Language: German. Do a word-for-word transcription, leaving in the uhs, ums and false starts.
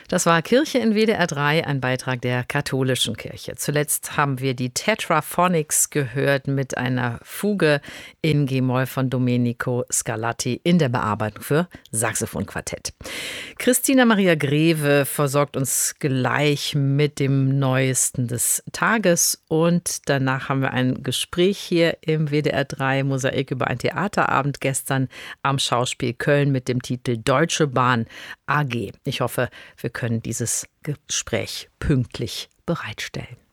Das war Kirche in W D R drei, ein Beitrag der katholischen Kirche. Zuletzt haben wir die Tetraphonics gehört mit einer Fuge in G-Moll von Domenico Scarlatti in der Bearbeitung für Saxophonquartett. Christina Maria Greve versorgt uns gleich mit dem Neuesten des Tages und danach haben wir ein Gespräch hier im W D R drei Mosaik über einen Theaterabend gestern am Schauspiel Köln mit dem Titel Deutsche Bahn A G. Ich hoffe, wir können dieses Gespräch pünktlich bereitstellen.